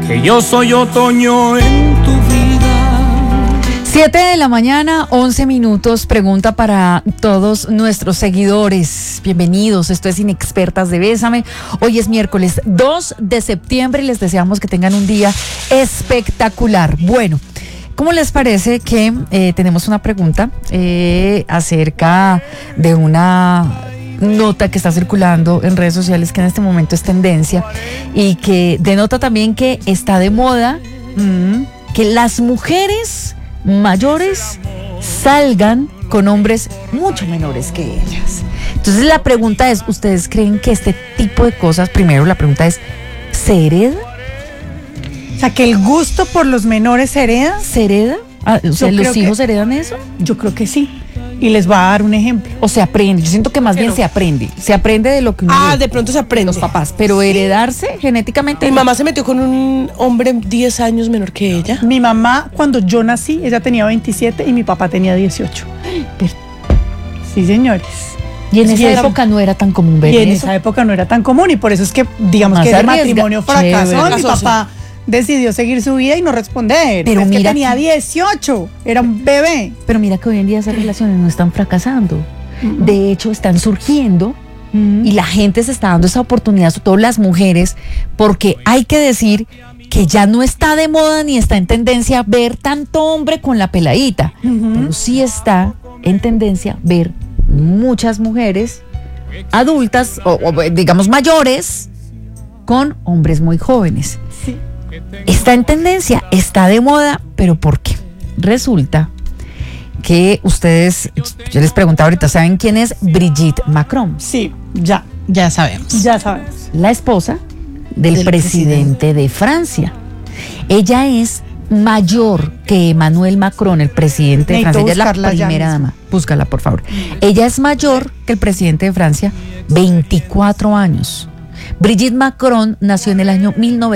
que yo soy otoño en tu vida. 7:11 a.m. Pregunta para todos nuestros seguidores. Bienvenidos, esto es Inexpertas de Bésame. Hoy es miércoles 2 de septiembre y les deseamos que tengan un día espectacular. Bueno, ¿cómo les parece que tenemos una pregunta acerca de una nota que está circulando en redes sociales que en este momento es tendencia y que denota también que está de moda que las mujeres mayores salgan con hombres mucho menores que ellas? Entonces la pregunta es, ¿ustedes creen que este tipo de cosas, primero la pregunta es, ¿se hereda? O sea, que el gusto por los menores se hereda. ¿Se hereda? O sea, ¿los hijos heredan eso? Yo creo que sí. Y les va a dar un ejemplo. O se aprende. Yo siento que más bien se aprende. Se aprende de lo que uno ve, de pronto se aprende. los papás. Pero heredarse genéticamente. Mi mamá se metió con un hombre 10 años menor que ella. Mi mamá, cuando yo nací, ella tenía 27 y mi papá tenía 18. Sí, señores. Y en esa época no era tan común ver eso. Y en eso. esa época no era tan común. Y por eso es que, digamos Más que ese arriesga. matrimonio fracasó. Chévere. Mi papá decidió seguir su vida y no responder. Pero es que mira tenía 18. Era un bebé. Pero mira que hoy en día esas relaciones no están fracasando. De hecho, están surgiendo. Y la gente se está dando esa oportunidad, sobre todo las mujeres, porque hay que decir que ya no está de moda ni está en tendencia ver tanto hombre con la peladita, pero sí está en tendencia ver muchas mujeres adultas o digamos mayores con hombres muy jóvenes. Sí. Está en tendencia, está de moda, pero ¿por qué? Resulta que ustedes, yo les preguntaba ahorita, ¿saben quién es Brigitte Macron? Sí, ya sabemos. Ya sabemos. La esposa del presidente de Francia. Ella es mayor que Emmanuel Macron, el presidente de Francia. Ella es la primera dama. Búscala, por favor. Ella es mayor que el presidente de Francia, 24 años. Brigitte Macron nació en el año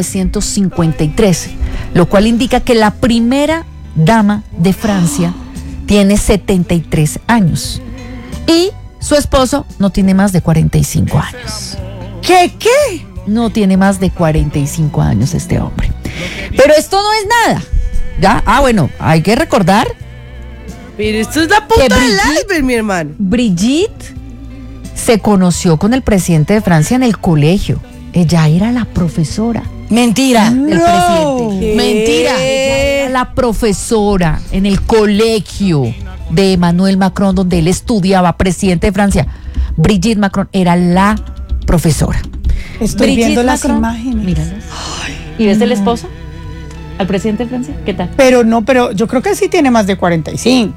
1953, lo cual indica que la primera dama de Francia tiene 73 años. Y su esposo no tiene más de 45 años. ¿Qué? No tiene más de 45 años este hombre. Pero esto no es nada. ¿Ya? Bueno, hay que recordar. Pero esto es la punta del iceberg, mi hermano. Brigitte se conoció con el presidente de Francia en el colegio. Ella era la profesora. Mentira. Del presidente. ¿Qué? Mentira. Ella era la profesora en el colegio de Emmanuel Macron, donde él estudiaba, presidente de Francia. Brigitte Macron era la profesora. Estoy Brigitte viendo las Macron, imágenes. míralas. ¿Y ves el esposo? ¿Al presidente de Francia? ¿Qué tal? Pero yo creo que sí tiene más de 45.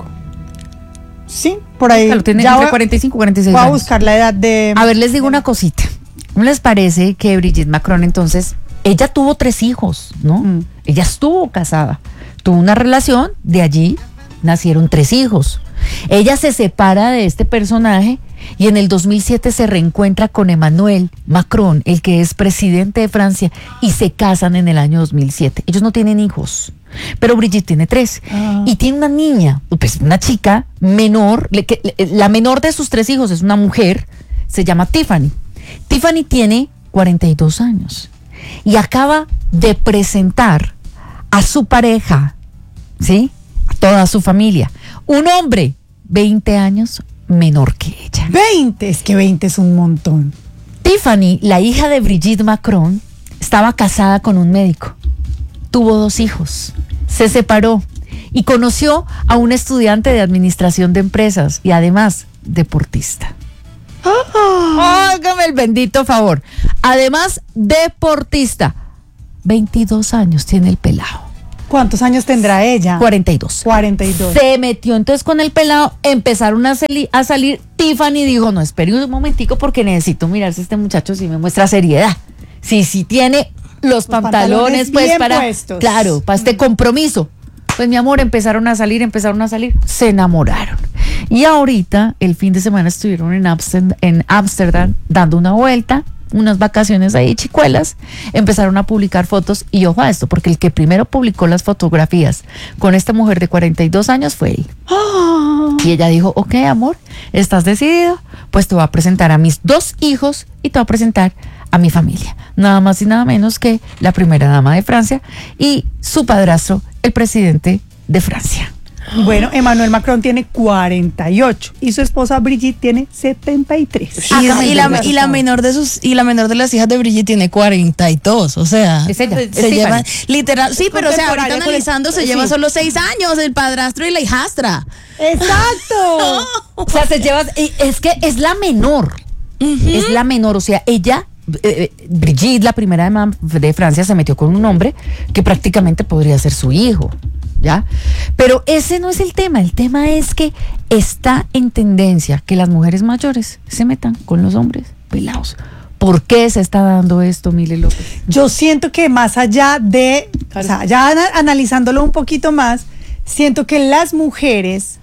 Sí, por ahí. Claro, tiene Ya entre voy- 45 y 46 Voy a años. buscar la edad de... A ver, les digo una cosita. ¿Cómo les parece que Brigitte Macron entonces, ella tuvo 3 hijos, ¿no? Ella estuvo casada, tuvo una relación, de allí nacieron 3 hijos. Ella se separa de este personaje y en el 2007 se reencuentra con Emmanuel Macron, el que es presidente de Francia, y se casan en el año 2007. Ellos no tienen hijos, pero Brigitte tiene 3 y tiene una niña, pues una chica menor, la menor de sus 3 hijos es una mujer, se llama Tiffany. Tiffany tiene 42 años y acaba de presentar a su pareja, ¿sí? A toda su familia. Un hombre, 20 años menor que ella. 20, es que 20 es un montón. Tiffany, la hija de Brigitte Macron, estaba casada con un médico. Tuvo 2 hijos. Se separó y conoció a un estudiante de administración de empresas y además deportista. Hágame el bendito favor. Además, deportista. 22 años tiene el pelado. ¿Cuántos años tendrá ella? 42. 42. Se metió entonces con el pelado, empezaron a salir. Tiffany dijo, no, espere un momentico porque necesito mirar si este muchacho sí me muestra seriedad. Si tiene los pantalones pues bien para, puestos. claro, para este compromiso. Pues mi amor, empezaron a salir, se enamoraron. Y ahorita, el fin de semana estuvieron en Ámsterdam dando una vuelta, unas vacaciones ahí chicuelas, empezaron a publicar fotos y ojo a esto, porque el que primero publicó las fotografías con esta mujer de 42 años fue él. Y ella dijo, ok, amor, ¿estás decidido? Pues te voy a presentar a mis 2 hijos y te voy a presentar a mi familia. Nada más y nada menos que la primera dama de Francia y su padrastro, el presidente de Francia. Bueno, Emmanuel Macron tiene 48 y su esposa Brigitte tiene 73. Y la menor de las hijas de Brigitte tiene 42, o sea, Es ella, se es llevan Tiffany. literal, sí, pero o sea, ahorita Contemporánea con analizando se llevan solo 6 años el padrastro y la hijastra. ¡Exacto! O sea, se lleva, es que es la menor. Es la menor, o sea, ella, Brigitte, la primera dama de Francia, se metió con un hombre que prácticamente podría ser su hijo, ¿ya? Pero ese no es el tema es que está en tendencia que las mujeres mayores se metan con los hombres pelados. ¿Por qué se está dando esto, Mile López? Yo siento que más allá de, o sea, ya analizándolo un poquito más, siento que las mujeres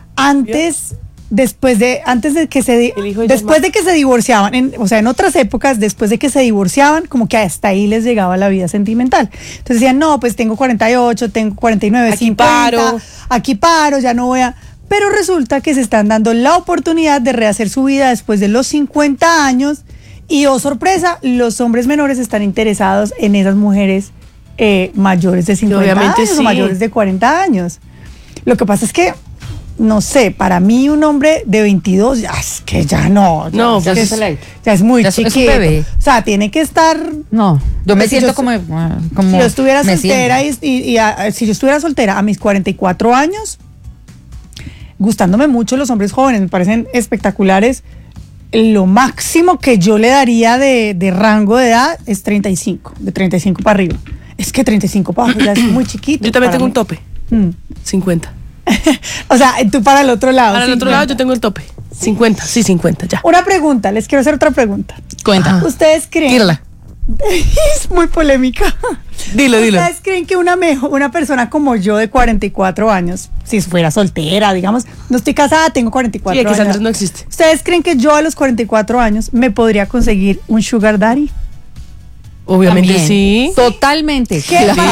después de que se divorciaban, o sea, en otras épocas, después de que se divorciaban, como que hasta ahí les llegaba la vida sentimental. Entonces decían, no, pues tengo 48, tengo 49, Aquí 50, aquí paro, ya no voy a... Pero resulta que se están dando la oportunidad de rehacer su vida después de los 50 años y, oh sorpresa, los hombres menores están interesados en esas mujeres mayores de 50 Obviamente años o sí. mayores de 40 años. Lo que pasa es que no sé, para mí un hombre de 22, ya es que ya no. No, es ya que es light. ya es muy Ya es un chiquito. bebé. O sea, tiene que estar... No, yo me Si siento yo- como Si yo estuviera me soltera siento. si yo estuviera soltera a mis 44 años, gustándome mucho los hombres jóvenes, me parecen espectaculares. Lo máximo que yo le daría de rango de edad es 35, de 35 para arriba. Es que 35 para abajo ya es muy chiquito. Yo también para tengo mí. un tope. Mm. 50. O sea, tú para el otro lado. Para el otro 50. lado yo tengo el tope. 50, sí, 50, ya. Una pregunta, les quiero hacer otra pregunta. Cuenta. ¿Ustedes creen? Tírala. Es muy polémica. Dilo. ¿Ustedes creen que una persona como yo de 44 años, si fuera soltera, digamos, no estoy casada, tengo 44 Sí, que años. Sandra no existe. ¿Ustedes creen que yo a los 44 años me podría conseguir un sugar daddy? Obviamente También. sí. Totalmente. ¿Qué? Claro.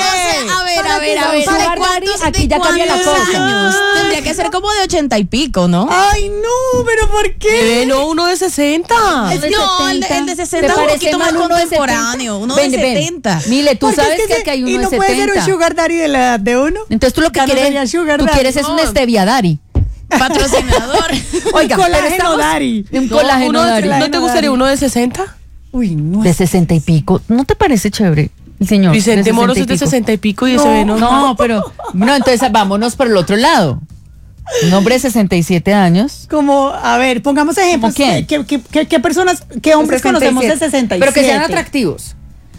A ver, ¿De cuántos aquí ya cambia la cosa. años? Tendría que ser como de 80 y pico, ¿no? Ay, no, pero ¿por qué? No, uno de 60. Es de No, el 70. de 60 ¿Te es un parece poquito más mal uno de contemporáneo, 70? uno de Ven, ven. 70. Mile, tú Porque sabes es que hay y uno no de puede ser 70. un sugar daddy de la edad de uno. Entonces tú lo que Ya no sería quieres, sugar tú daddy. quieres es un No. stevia daddy. Patrocinador. Oiga, pero Colágeno estamos- daddy. Un No, colágeno uno de- daddy. ¿No te gustaría uno de 60? Uy, no. De 60 y pico. ¿No te parece chévere el señor? Vicente de Moros es de 60 y pico? 60 y pico y ese ve no. No, pero no, entonces vámonos por el otro lado. Un hombre de 67 años. Como, a ver, pongamos ejemplos. ¿Cómo quién? ¿Qué personas, qué hombres conocemos de 67? Pero que sean atractivos.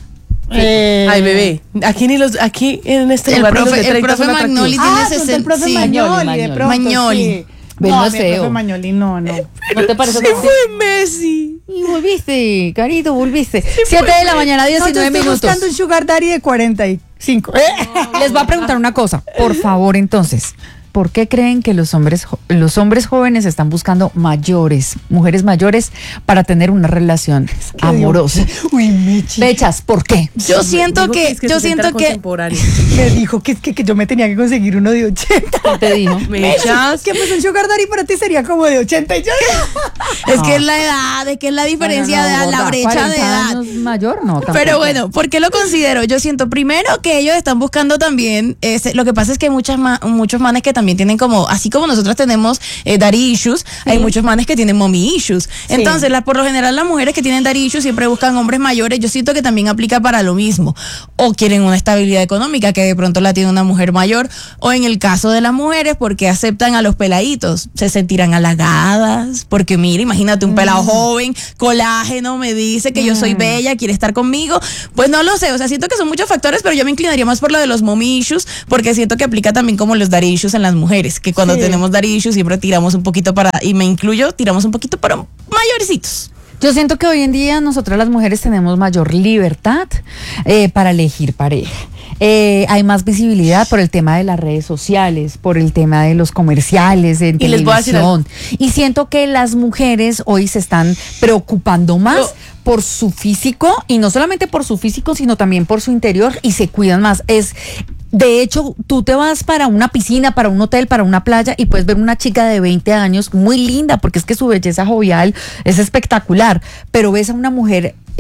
Ay, bebé. Aquí en este El lugar los profe- de el 30 profe son atractivos. Magnoli. Ah, tiene son del profe 60, sí. Magnoli, Magnoli. de pronto, Magnoli. sí. Ven, no es mi feo. profe Magnoli, no. ¿No te parece? Sí fue Messi. Y volviste, carito, volviste. 7 de la mañana, No, yo 19 estoy minutos. buscando un sugar daddy de 45. Les voy a preguntar una cosa, por favor, entonces. ¿Por qué creen que los hombres jóvenes están buscando mujeres mayores para tener una relación amorosa? Uy, Michi. Fechas, ¿por qué? Yo siento Dijo que, es yo se sienta siento que contemporáneo. Me dijo que yo me tenía que conseguir uno de 80. ¿Qué te dijo? Mechas. Que pues un sugar daddy para ti sería como de 80 y yo. es que es la edad, es que es la diferencia de edad, la gorda, brecha 40 de edad. años mayor, no. Tampoco. Pero bueno, ¿por qué lo considero? Yo siento primero que ellos están buscando también, lo que pasa es que hay muchos manes que también tienen como, así como nosotros tenemos daddy issues, hay muchos manes que tienen mommy issues. Entonces, por lo general las mujeres que tienen daddy issues siempre buscan hombres mayores. Yo siento que también aplica para lo mismo. O quieren una estabilidad económica que de pronto la tiene una mujer mayor. O en el caso de las mujeres, porque aceptan a los peladitos, se sentirán halagadas, porque mira, imagínate un pelado joven, colágeno, me dice que yo soy bella, quiere estar conmigo. Pues no lo sé, o sea, siento que son muchos factores, pero yo me inclinaría más por lo de los mommy issues, porque siento que aplica también como los daddy issues en las mujeres, que cuando tenemos daddy issues siempre tiramos un poquito y me incluyo, tiramos un poquito para mayorcitos. Yo siento que hoy en día nosotras las mujeres tenemos mayor libertad para elegir pareja. Hay más visibilidad por el tema de las redes sociales, por el tema de los comerciales, en Y les voy a decir televisión. Y siento que las mujeres hoy se están preocupando más por su físico, y no solamente por su físico, sino también por su interior, y se cuidan más. De hecho, tú te vas para una piscina, para un hotel, para una playa, y puedes ver una chica de 20 años muy linda, porque es que su belleza jovial es espectacular, pero ves a una mujer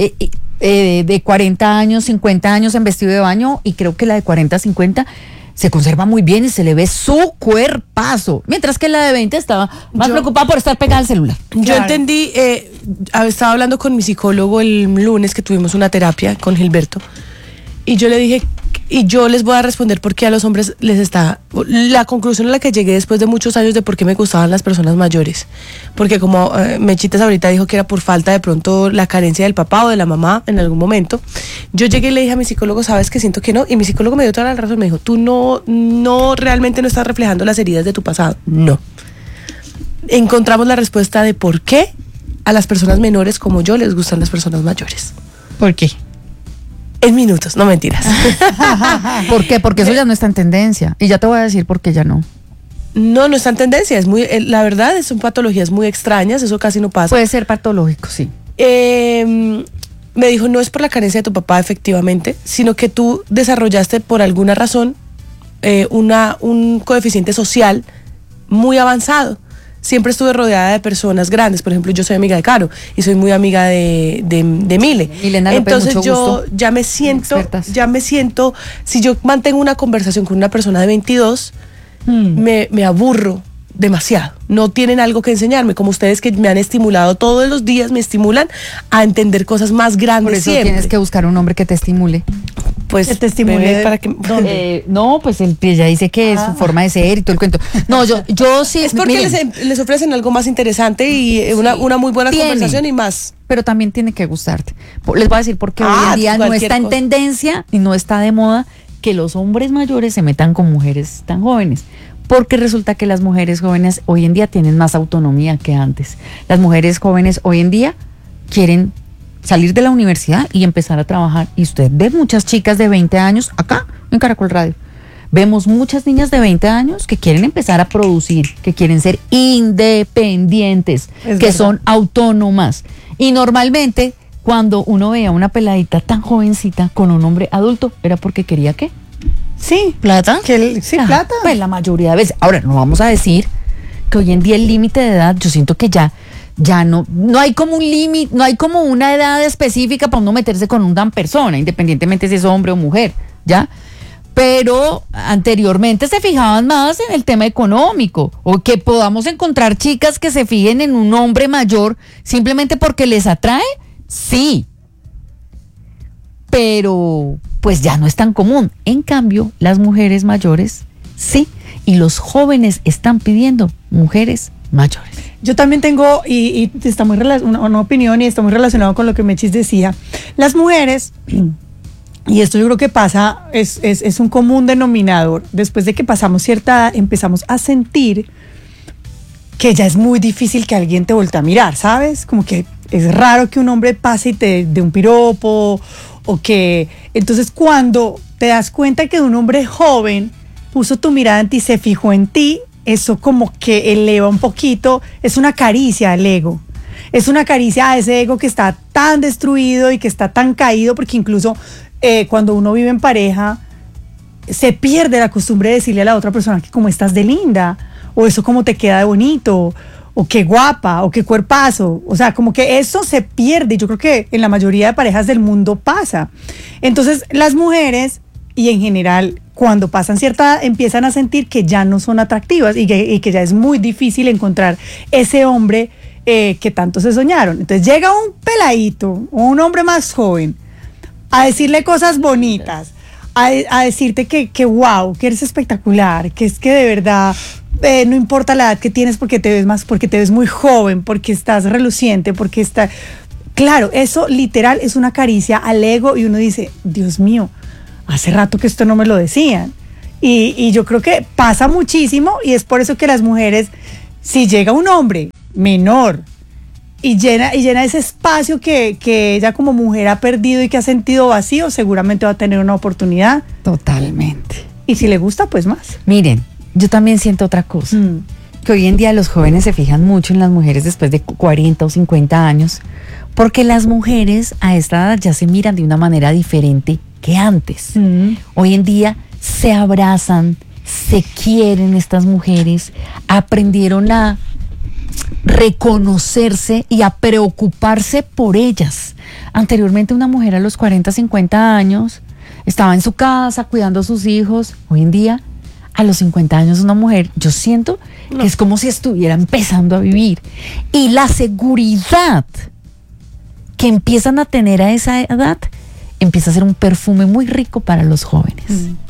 de 40 años, 50 años en vestido de baño, y creo que la de 40, 50 se conserva muy bien y se le ve su cuerpazo, mientras que la de 20 estaba más preocupada por estar pegada al celular. Yo entendí, estaba hablando con mi psicólogo el lunes que tuvimos una terapia con Gilberto, y yo le dije, y yo les voy a responder por qué a los hombres les está... La conclusión a la que llegué después de muchos años de por qué me gustaban las personas mayores. Porque como Mechitas ahorita dijo que era por falta de pronto la carencia del papá o de la mamá en algún momento, yo llegué y le dije a mi psicólogo, ¿sabes qué? Siento que no. Y mi psicólogo me dio toda la razón, me dijo, tú no realmente no estás reflejando las heridas de tu pasado. No. Encontramos la respuesta de por qué a las personas menores como yo les gustan las personas mayores. ¿Por qué? En minutos, no mentiras. ¿Por qué? Porque eso ya no está en tendencia. Y ya te voy a decir por qué ya no. No está en tendencia. Es muy, la verdad, son patologías muy extrañas. Eso casi no pasa. Puede ser patológico, sí. Me dijo, no es por la carencia de tu papá, efectivamente, sino que tú desarrollaste por alguna razón un coeficiente social muy avanzado. Siempre estuve rodeada de personas grandes. Por ejemplo, yo soy amiga de Caro y soy muy amiga de Mile. Milena López, entonces mucho yo gusto. ya me siento, si yo mantengo una conversación con una persona de 22, me aburro demasiado. No tienen algo que enseñarme, como ustedes que me han estimulado todos los días, me estimulan a entender cosas más grandes. Por eso siempre. tienes que buscar un hombre que te estimule. Pues Que te estimule para que No, pues ella dice que es su forma de ser y todo el cuento. No, yo sí. es porque miren, les ofrecen algo más interesante y una muy buena Tiene. conversación y más. pero también tiene que gustarte. Les voy a decir porque hoy en día no cualquier está en cosa. tendencia y no está de moda que los hombres mayores se metan con mujeres tan jóvenes. Porque resulta que las mujeres jóvenes hoy en día tienen más autonomía que antes. Las mujeres jóvenes hoy en día quieren salir de la universidad y empezar a trabajar. Y usted ve muchas chicas de 20 años acá en Caracol Radio. Vemos muchas niñas de 20 años que quieren empezar a producir, que quieren ser independientes, Es que verdad. son autónomas. Y normalmente cuando uno veía una peladita tan jovencita con un hombre adulto, era porque quería ¿qué? Sí. ¿Plata? Sí, Ah, plata. Pues la mayoría de veces. Ahora, no vamos a decir que hoy en día el límite de edad, yo siento que ya no hay como un límite, no hay como una edad específica para uno meterse con una persona, independientemente si es hombre o mujer, ¿ya? Pero anteriormente se fijaban más en el tema económico, o que podamos encontrar chicas que se fijen en un hombre mayor simplemente porque les atrae, sí. Pero pues ya no es tan común. En cambio, las mujeres mayores, sí. Y los jóvenes están pidiendo mujeres mayores. Yo también tengo, y está muy una opinión y está muy relacionado con lo que Mechis decía. Las mujeres, y esto yo creo que pasa, es un común denominador. Después de que pasamos cierta edad, empezamos a sentir que ya es muy difícil que alguien te voltee a mirar, ¿sabes? Como que es raro que un hombre pase y te dé un piropo, o que... Entonces cuando te das cuenta que un hombre joven puso tu mirada en ti, se fijó en ti, eso como que eleva un poquito, es una caricia al ego. Es una caricia a ese ego que está tan destruido y que está tan caído, porque incluso cuando uno vive en pareja, se pierde la costumbre de decirle a la otra persona que como estás de linda, o eso como te queda de bonito, o qué guapa, o qué cuerpazo. O sea, como que eso se pierde. Yo creo que en la mayoría de parejas del mundo pasa. Entonces, las mujeres, y en general, cuando pasan cierta edad, empiezan a sentir que ya no son atractivas y que ya es muy difícil encontrar ese hombre que tanto se soñaron. Entonces, llega un peladito, o un hombre más joven, a decirle cosas bonitas, a decirte que wow, que eres espectacular, que es que de verdad no importa la edad que tienes porque te ves muy joven, porque estás reluciente, porque está... Claro, eso literal es una caricia al ego y uno dice, Dios mío, hace rato que esto no me lo decían. Y yo creo que pasa muchísimo y es por eso que las mujeres, si llega un hombre menor y llena ese espacio que ella como mujer ha perdido y que ha sentido vacío, seguramente va a tener una oportunidad. Totalmente. Y si le gusta, pues más. Miren, yo también siento otra cosa, que hoy en día los jóvenes se fijan mucho en las mujeres después de 40 o 50 años, porque las mujeres a esta edad ya se miran de una manera diferente que antes. Hoy en día se abrazan, se quieren estas mujeres, aprendieron a reconocerse y a preocuparse por ellas. Anteriormente una mujer a los 40, 50 años estaba en su casa cuidando a sus hijos. Hoy en día, a los 50 años una mujer, yo siento que es como si estuviera empezando a vivir. Y la seguridad que empiezan a tener a esa edad empieza a ser un perfume muy rico para los jóvenes.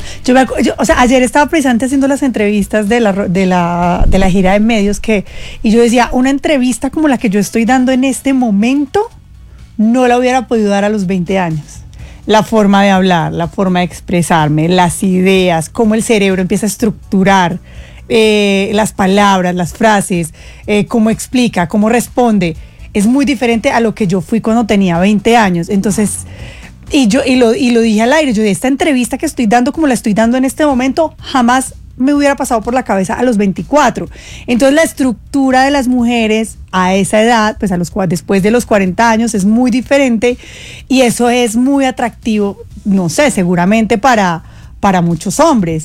Ayer estaba precisamente haciendo las entrevistas de la gira de medios y yo decía, una entrevista como la que yo estoy dando en este momento no la hubiera podido dar a los 20 años. La forma de hablar, la forma de expresarme, las ideas, cómo el cerebro empieza a estructurar las palabras, las frases, cómo explica, cómo responde, es muy diferente a lo que yo fui cuando tenía 20 años. Entonces, y lo dije al aire, yo de esta entrevista que estoy dando como la estoy dando en este momento, jamás me hubiera pasado por la cabeza a los 24. Entonces la estructura de las mujeres a esa edad, pues después de los 40 años es muy diferente y eso es muy atractivo, no sé, seguramente para muchos hombres.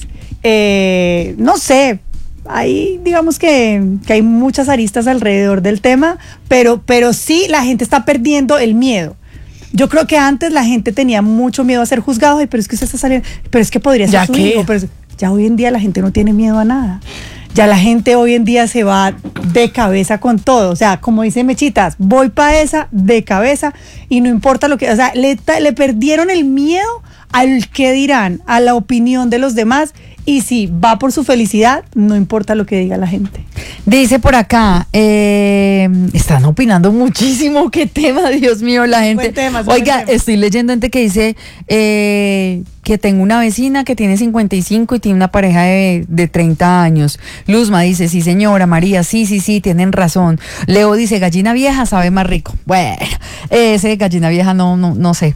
No sé, ahí digamos que hay muchas aristas alrededor del tema, pero sí la gente está perdiendo el miedo. Yo creo que antes la gente tenía mucho miedo a ser juzgado, pero es que usted está saliendo, pero es que podría ser su hijo, pero ya hoy en día la gente no tiene miedo a nada. Ya la gente hoy en día se va de cabeza con todo. O sea, como dice Mechitas, voy para esa de cabeza y no importa lo que... O sea, le perdieron el miedo al qué dirán, a la opinión de los demás. Y si va por su felicidad, no importa lo que diga la gente. Dice por acá, están opinando muchísimo. ¿Qué tema, Dios mío, la gente? Oiga, estoy leyendo gente que dice que tengo una vecina que tiene 55 y tiene una pareja de 30 años. Luzma dice, sí señora, María, sí, tienen razón. Leo dice, gallina vieja sabe más rico. Bueno, ese gallina vieja no sé.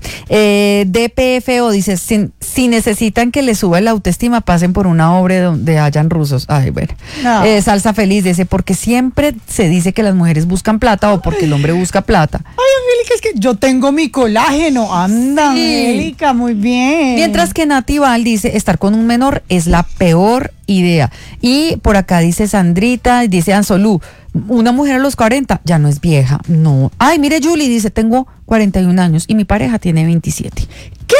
DPFO dice, si necesitan que les suba la autoestima, pasen por una obra donde hayan rusos. Ay, bueno. No. Salsa Feliz dice, porque siempre se dice que las mujeres buscan plata o porque el hombre busca plata. Ay, Angélica, es que yo tengo mi colágeno. Anda, sí. Angélica, muy bien. Mientras que Nati Val dice, estar con un menor es la peor idea. Y por acá dice Sandrita, dice Anzolú, una mujer a los 40 ya no es vieja. No. Ay, mire, Julie dice, tengo 41 años y mi pareja tiene 27. ¿Qué?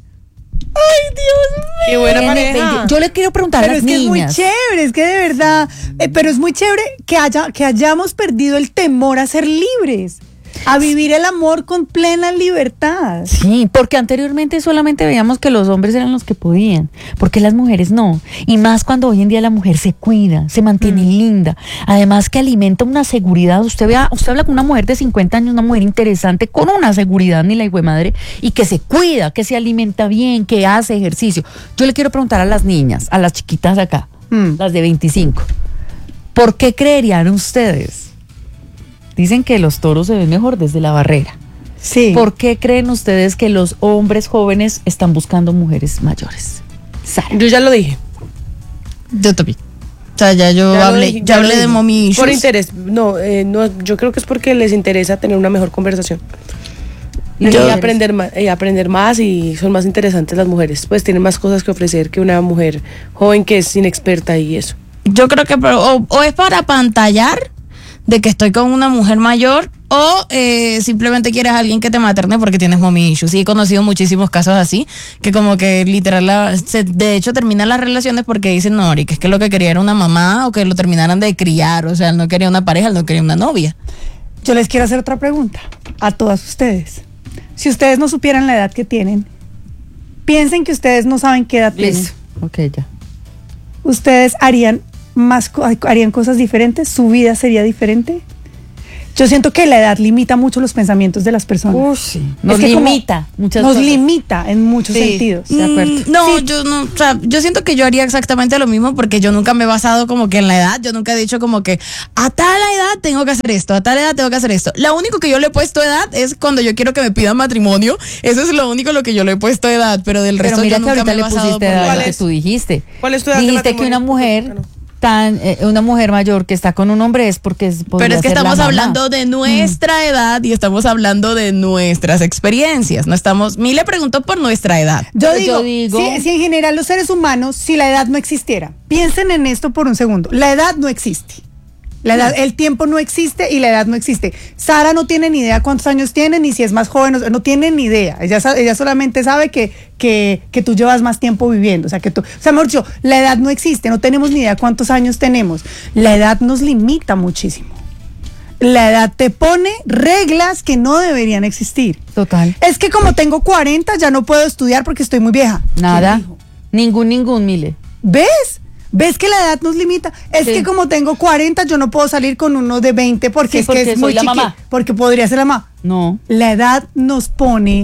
¡Ay, Dios mío! ¡Qué buena pareja! Yo le quiero preguntar a las niñas. Pero es que es muy chévere, es que de verdad, pero es muy chévere que hayamos perdido el temor a ser libres, a vivir el amor con plena libertad. Sí, porque anteriormente solamente veíamos que los hombres eran los que podían, porque las mujeres no. Y más cuando hoy en día la mujer se cuida, se mantiene linda, además que alimenta una seguridad. Usted habla con una mujer de 50 años, una mujer interesante, con una seguridad ni la hijuemadre, y que se cuida, que se alimenta bien, que hace ejercicio. Yo le quiero preguntar a las niñas, a las chiquitas acá, las de 25, ¿por qué creerían ustedes? Dicen que los toros se ven mejor desde la barrera. Sí. ¿Por qué creen ustedes que los hombres jóvenes están buscando mujeres mayores? Sara. Yo ya lo dije. Yo también. O sea, ya hablé de mommy issues. Por interés. No, yo creo que es porque les interesa tener una mejor conversación. Y aprender más y son más interesantes las mujeres. Pues tienen más cosas que ofrecer que una mujer joven que es inexperta y eso. Yo creo que o es para pantallar de que estoy con una mujer mayor o simplemente quieres a alguien que te materne porque tienes mommy issues. Sí, he conocido muchísimos casos así, que como que literal de hecho terminan las relaciones porque dicen, no, que es que lo que quería era una mamá o que lo terminaran de criar, o sea, él no quería una pareja, él no quería una novia. Yo les quiero hacer otra pregunta a todas ustedes. Si ustedes no supieran la edad que tienen, piensen que ustedes no saben qué edad tienen. Ok, ya. ¿Ustedes harían cosas diferentes? ¿Su vida sería diferente? Yo siento que la edad limita mucho los pensamientos de las personas. Sí. Nos limita muchas nos cosas. Limita en muchos sentidos. De acuerdo. No, sí. Yo no, o sea, yo siento que yo haría exactamente lo mismo porque yo nunca me he basado como que en la edad. Yo nunca he dicho como que a tal edad tengo que hacer esto, a tal edad tengo que hacer esto. Lo único que yo le he puesto edad es cuando yo quiero que me pidan matrimonio. Eso es lo único lo que yo le he puesto edad, pero del resto mira yo que nunca ahorita me he basado le pusiste edad lo que tú dijiste. ¿Cuál es tu edad? Dijiste que una mujer una mujer mayor que está con un hombre es porque pero es que estamos hablando de nuestra edad y estamos hablando de nuestras experiencias. No estamos. Le preguntó por nuestra edad. Yo digo si en general los seres humanos, si la edad no existiera, piensen en esto por un segundo. La edad no existe. La edad, el tiempo no existe y la edad no existe. Sara no tiene ni idea cuántos años tiene, ni si es más joven, no tiene ni idea. Ella solamente sabe que tú llevas más tiempo viviendo. O sea, mejor dicho, la edad no existe, no tenemos ni idea cuántos años tenemos. La edad nos limita muchísimo. La edad te pone reglas que no deberían existir. Total. Es que como tengo 40 ya no puedo estudiar porque estoy muy vieja. Nada. Ningún, Mile. ¿Ves que la edad nos limita? Es que como tengo 40 yo no puedo salir con uno de 20 porque porque es muy soy la mamá. Porque podría ser la mamá. No. La edad nos pone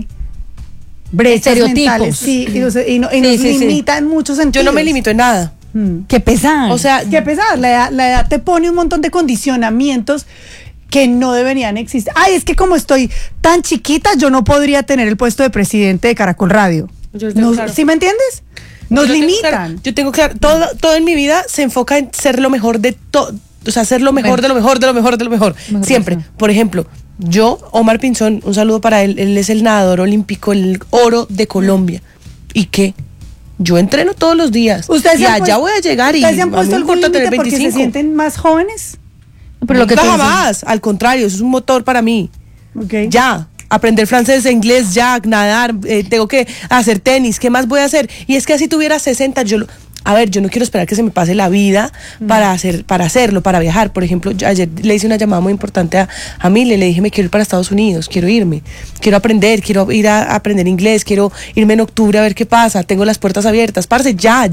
brechas Estereotipos. mentales, y nos limita en muchos sentidos. Yo no me limito en nada. Qué pesar. O sea, Qué pesar, la edad te pone un montón de condicionamientos que no deberían existir. Ay, es que como estoy tan chiquita, yo no podría tener el puesto de presidente de Caracol Radio. Yo tengo claro. ¿Sí me entiendes? Nos Yo tengo limitan. claro, yo tengo claro, todo en mi vida se enfoca en ser lo mejor de todo, o sea, ser lo mejor de lo mejor, de lo mejor, de lo mejor. Siempre. persona. Por ejemplo, yo, Omar Pinzón, un saludo para él es el nadador olímpico, el oro de Colombia. ¿Y qué? Yo entreno todos los días. ¿Ustedes y allá voy a llegar y ¿ustedes se han a mí puesto me algún importa tener límite porque se 25. sienten más jóvenes? Pero lo que Nunca tú dices- jamás, al contrario, eso es un motor para mí. Okay. Ya, aprender francés, inglés, ya, nadar, tengo que hacer tenis, ¿qué más voy a hacer? Y es que así tuviera 60, yo no quiero esperar que se me pase la vida para hacerlo, para viajar. Por ejemplo, ayer le hice una llamada muy importante a Mile, le dije, me quiero ir para Estados Unidos, quiero irme, quiero aprender, quiero ir a aprender inglés, quiero irme en octubre a ver qué pasa, tengo las puertas abiertas, parce, ya,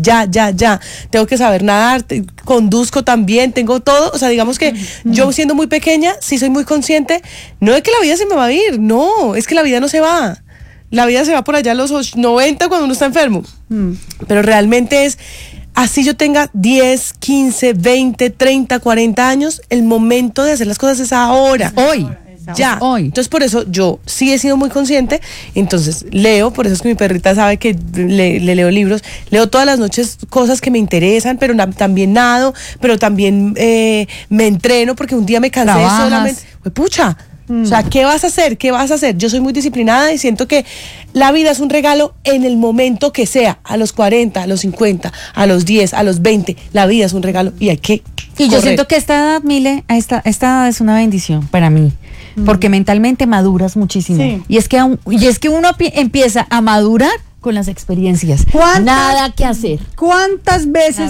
tengo que saber nadar, conduzco también, tengo todo, o sea, digamos que yo siendo muy pequeña, sí soy muy consciente, no de que la vida se me va a ir, no, es que la vida no se va. La vida se va por allá a los 90 cuando uno está enfermo. Pero realmente es, así yo tenga 10, 15, 20, 30, 40 años, el momento de hacer las cosas es ahora. Hoy. Ya. Hoy. Entonces por eso yo sí he sido muy consciente, entonces leo, por eso es que mi perrita sabe que le leo libros, leo todas las noches cosas que me interesan, pero también nado, pero también me entreno porque un día me cansé Trabajas. solamente. Pues pucha. O sea, ¿qué vas a hacer? ¿Qué vas a hacer? Yo soy muy disciplinada y siento que la vida es un regalo en el momento que sea, a los 40, a los 50, a los 10, a los 20, la vida es un regalo y hay que Y yo correr. siento que esta edad, Mile, esta edad es una bendición para mí, porque mentalmente maduras muchísimo. Sí. Y es que uno empieza a madurar con las experiencias. ¿Cuántas- Nada que hacer. ¿Cuántas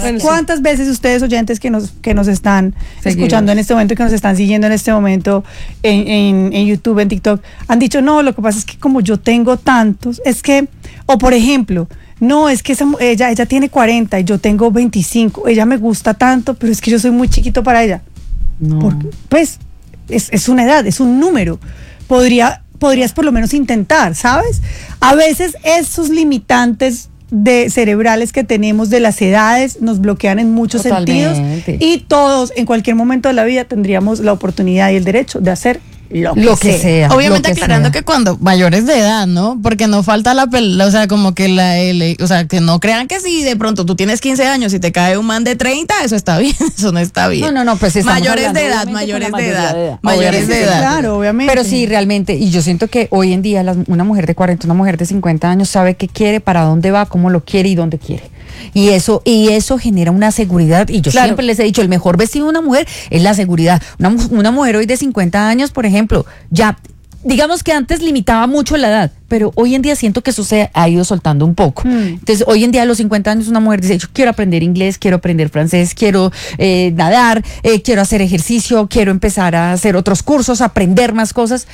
veces ustedes oyentes que nos están escuchando en este momento y que nos están siguiendo en este momento en YouTube, en TikTok, han dicho, no, lo que pasa es que como yo tengo tantos, es que, o por ejemplo, no, es que ella tiene 40 y yo tengo 25, ella me gusta tanto, pero es que yo soy muy chiquito para ella. No. Porque, pues, es una edad, es un número. Podrías por lo menos intentar, ¿sabes? A veces esos limitantes cerebrales que tenemos de las edades nos bloquean en muchos Totalmente. sentidos y todos en cualquier momento de la vida tendríamos la oportunidad y el derecho de hacer lo que sea. Obviamente lo que aclarando sea. que cuando mayores de edad, ¿no? Porque no falta o sea, como que o sea, que no crean que si de pronto tú tienes 15 años y te cae un man de 30, eso está bien, eso no está bien. No, pues estamos mayores hablando, de edad, obviamente, mayores con la de mayoría edad, de edad. mayores Obviamente, de edad. Claro, obviamente. Pero sí, realmente, y yo siento que hoy en día una mujer de 40, una mujer de 50 años sabe qué quiere, para dónde va, cómo lo quiere y dónde quiere. Y eso genera una seguridad. Y yo Claro. siempre les he dicho, el mejor vestido de una mujer es la seguridad. Una mujer hoy de 50 años, por ejemplo, ya, digamos que antes limitaba mucho la edad, pero hoy en día siento que eso se ha ido soltando un poco. Entonces, hoy en día a los 50 años una mujer dice, yo quiero aprender inglés, quiero aprender francés, quiero nadar, quiero hacer ejercicio, quiero empezar a hacer otros cursos, aprender más cosas.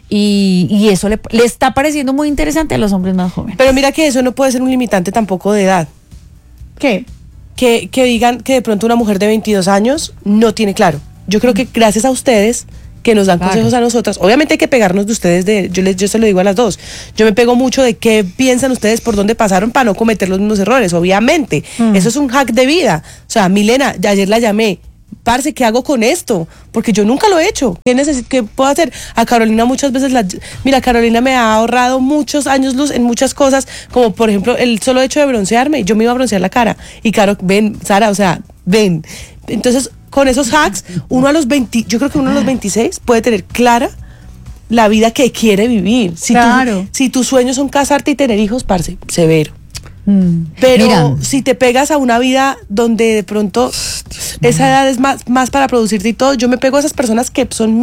Y eso le está pareciendo muy interesante a los hombres más jóvenes. Pero mira que eso no puede ser un limitante tampoco de edad. ¿Qué? Que digan que de pronto una mujer de 22 años no tiene claro. Yo creo que gracias a ustedes que nos dan Claro. consejos a nosotras, obviamente hay que pegarnos de ustedes, yo se lo digo a las dos, yo me pego mucho de qué piensan ustedes, por dónde pasaron para no cometer los mismos errores, obviamente, eso es un hack de vida. O sea, Milena, ayer la llamé, parce, ¿qué hago con esto? Porque yo nunca lo he hecho. ¿Qué puedo hacer? A Carolina muchas veces mira, Carolina me ha ahorrado muchos años luz en muchas cosas, como por ejemplo el solo hecho de broncearme. Yo me iba a broncear la cara y Caro, ven, Sara, o sea, ven. Entonces, con esos hacks, yo creo que uno a los 26 puede tener clara la vida que quiere vivir. Claro. Si tus sueños son casarte y tener hijos, parce, severo. Pero Mira. si te pegas a una vida donde de pronto esa edad es más para producirte y todo, yo me pego a esas personas que son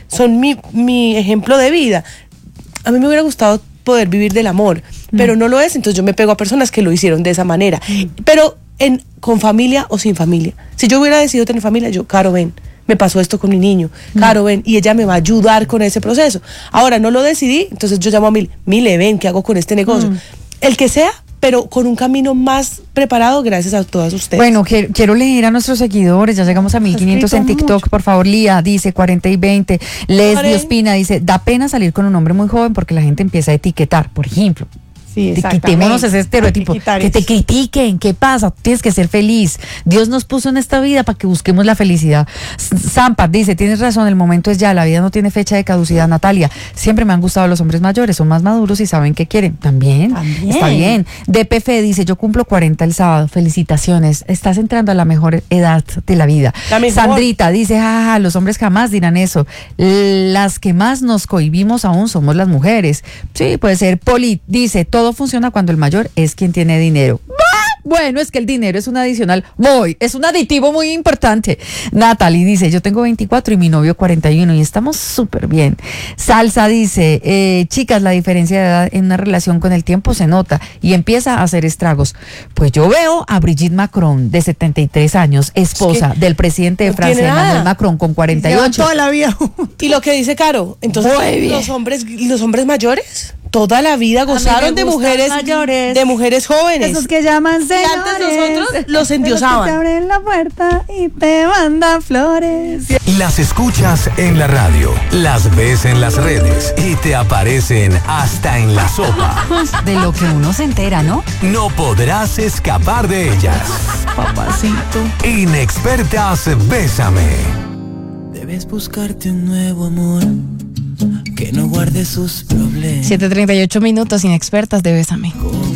mi ejemplo de vida. A mí me hubiera gustado poder vivir del amor, pero no lo es, entonces yo me pego a personas que lo hicieron de esa manera. Pero con familia o sin familia. Si yo hubiera decidido tener familia, yo, Caro, ven, me pasó esto con mi niño, Caro, ven, y ella me va a ayudar con ese proceso. Ahora, no lo decidí, entonces yo llamo a Mile, ven, ¿qué hago con este negocio? El que sea, pero con un camino más preparado gracias a todas ustedes. Bueno, quiero leer a nuestros seguidores, ya llegamos a 1500 en TikTok, mucho. por favor. Lía dice 40 y 20, Leslie Karen. Ospina dice, da pena salir con un hombre muy joven porque la gente empieza a etiquetar, por ejemplo. Sí, Quitémonos ese estereotipo, que te critiquen, ¿qué pasa? Tienes que ser feliz. Dios nos puso en esta vida para que busquemos la felicidad. Zampa dice, tienes razón, el momento es ya, la vida no tiene fecha de caducidad. Natalia, siempre me han gustado los hombres mayores, son más maduros y saben qué quieren. También. Está bien. DPF dice, yo cumplo 40 el sábado, felicitaciones, estás entrando a la mejor edad de la vida. La mejor. Sandrita dice, jaja, los hombres jamás dirán eso. Las que más nos cohibimos aún somos las mujeres. Sí, puede ser. Poli dice, todo funciona cuando el mayor es quien tiene dinero. Bueno, es que el dinero es un adicional, es un aditivo muy importante. Natalie dice, yo tengo 24 y mi novio 41 y estamos súper bien. Salsa dice, chicas, la diferencia de edad en una relación con el tiempo se nota y empieza a hacer estragos. Pues yo veo a Brigitte Macron, de 73 años, esposa del presidente de no Francia, tiene nada. Emmanuel Macron, con 48. Toda la vida. Y lo que dice Caro, entonces los hombres mayores toda la vida gozaron de mujeres mayores. de mujeres jóvenes. Esos que llaman Y señores. antes nosotros los Te endiosaban. abren la puerta y te mandan flores. Las escuchas en la radio, las ves en las redes y te aparecen hasta en la sopa. De lo que uno se entera, ¿no? No podrás escapar de ellas. Papacito. Inexpertas Bésame. Debes buscarte un nuevo amor que no guarde sus problemas. 7:38 minutos, inexpertas de Bésame.